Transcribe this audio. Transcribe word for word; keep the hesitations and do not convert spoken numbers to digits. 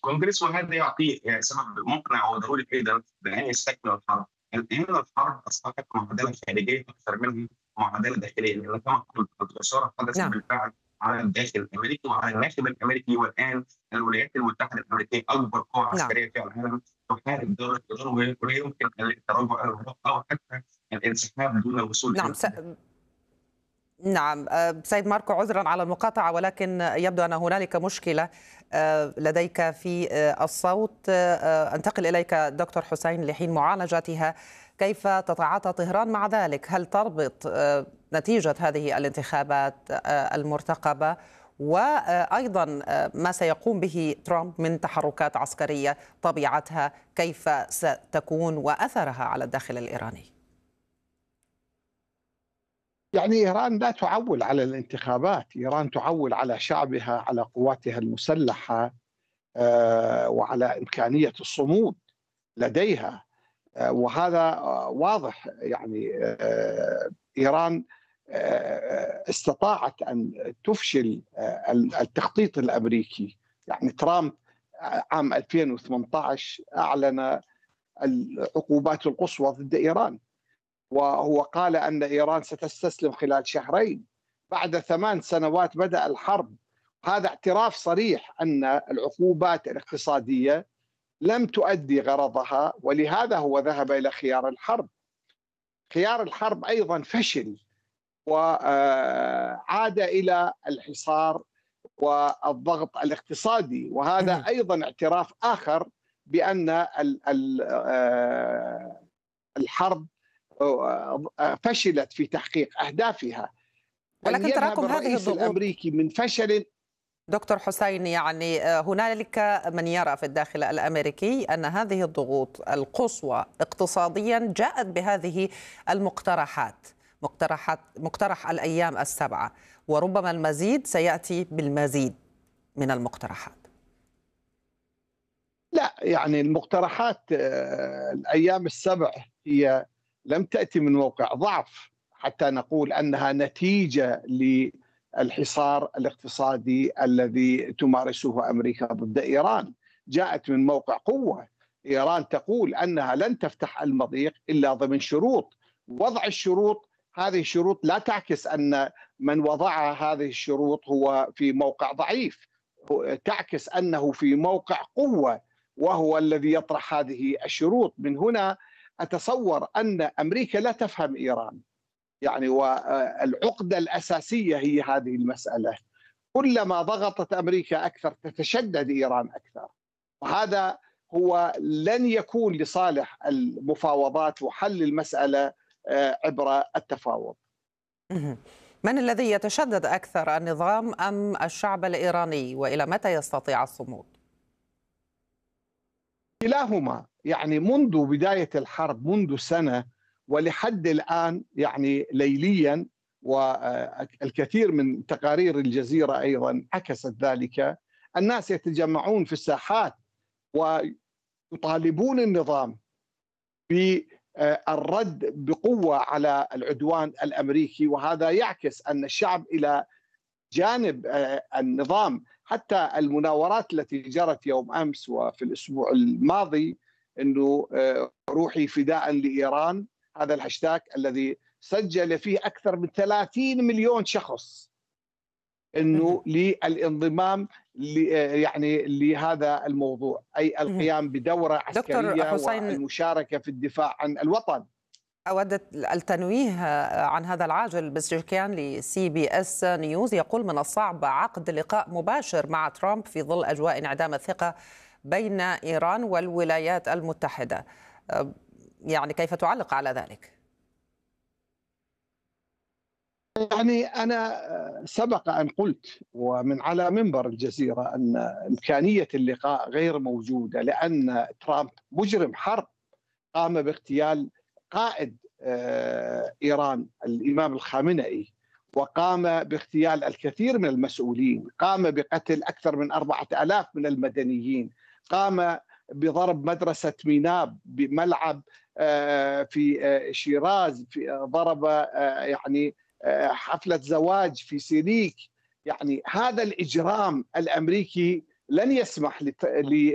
الكونجرس، وهذا يعطيه يعني سبب مقنع وضروري أيضًا بأن يستكمل الحرب. الآن الحرب أصبحت معضلة خارجية أكثر منها معضلة داخلية، لأن كما قلت الثورة حدثت نعم. بالفعل على الداخل الأمريكي وعلى الناخب الأمريكي، والآن الولايات المتحدة الأمريكية أكبر قوة نعم. عسكرية في العالم تحارب دولة إيران، ولا يمكن التراجع إلى الوراء أو حتى الانسحاب دون الوصول نعم. إلى س... هدف. نعم. آه، سيد ماركو، عذرا على المقاطعة، ولكن يبدو أن هنالك مشكلة آه، لديك في آه، الصوت. آه، أنتقل إليك دكتور حسين لحين معالجتها. كيف تتعاطى طهران مع ذلك؟ هل تربط آه، نتيجة هذه الانتخابات آه، المرتقبة وأيضا آه، ما سيقوم به ترامب من تحركات عسكرية طبيعتها كيف ستكون وأثرها على الداخل الإيراني؟ يعني إيران لا تعول على الانتخابات، إيران تعول على شعبها، على قواتها المسلحة، آه، وعلى إمكانية الصمود لديها. آه، وهذا آه، واضح. يعني آه، إيران آه، استطاعت أن تفشل آه، التخطيط الأمريكي. يعني ترامب آه، عام ألفين وثمانية عشر أعلن العقوبات القصوى ضد إيران، وهو قال أن إيران ستستسلم خلال شهرين. بعد ثمان سنوات بدأ الحرب. هذا اعتراف صريح أن العقوبات الاقتصادية لم تؤدي غرضها، ولهذا هو ذهب إلى خيار الحرب. خيار الحرب أيضا فشل، وعاد إلى الحصار والضغط الاقتصادي، وهذا مهم. أيضا اعتراف آخر بأن الحرب فشلت في تحقيق أهدافها. أن ولكن يذهب تراكم هذه الرئيس الضغوط الأمريكي من فشل. دكتور حسين، يعني هنالك من يرى في الداخل الأمريكي أن هذه الضغوط القصوى اقتصاديا جاءت بهذه المقترحات، مقترحات مقترح الأيام السبعة، وربما المزيد سيأتي بالمزيد من المقترحات. لا، يعني المقترحات آه، الأيام السبع هي لم تأتي من موقع ضعف حتى نقول أنها نتيجة للحصار الاقتصادي الذي تمارسه أمريكا ضد إيران. جاءت من موقع قوة. إيران تقول أنها لن تفتح المضيق إلا ضمن شروط. وضع الشروط، هذه الشروط لا تعكس أن من وضع هذه الشروط هو في موقع ضعيف، تعكس أنه في موقع قوة، وهو الذي يطرح هذه الشروط. من هنا أتصور أن أمريكا لا تفهم إيران، يعني والعقدة الأساسية هي هذه المسألة. كلما ضغطت أمريكا أكثر تتشدد إيران أكثر، وهذا هو لن يكون لصالح المفاوضات وحل المسألة عبر التفاوض. من الذي يتشدد أكثر، النظام أم الشعب الإيراني؟ وإلى متى يستطيع الصمود؟ كلاهما. يعني منذ بداية الحرب، منذ سنة ولحد الآن، يعني ليليا، والكثير من تقارير الجزيرة أيضا عكست ذلك، الناس يتجمعون في الساحات ويطالبون النظام بالرد بقوة على العدوان الأمريكي، وهذا يعكس أن الشعب إلى جانب النظام. حتى المناورات التي جرت يوم أمس وفي الأسبوع الماضي، أنه روحي فداء لإيران، هذا الهاشتاج الذي سجل فيه أكثر من ثلاثين مليون شخص أنه للانضمام يعني لهذا الموضوع، أي القيام بدورة عسكرية والمشاركة في الدفاع عن الوطن. أود التنويه عن هذا العاجل. بزجكيان لسي بي اس نيوز يقول من الصعب عقد لقاء مباشر مع ترامب في ظل أجواء انعدام الثقة بين إيران والولايات المتحدة. يعني كيف تعلق على ذلك؟ يعني أنا سبق أن قلت ومن على منبر الجزيرة أن إمكانية اللقاء غير موجودة، لأن ترامب مجرم حرب قام باغتيال قائد إيران الإمام الخامنئي، وقام باغتيال الكثير من المسؤولين، قام بقتل أكثر من أربعة آلاف من المدنيين، قام بضرب مدرسة ميناب، بملعب في شيراز، في ضرب يعني حفلة زواج في سيريك. يعني هذا الإجرام الأمريكي لن يسمح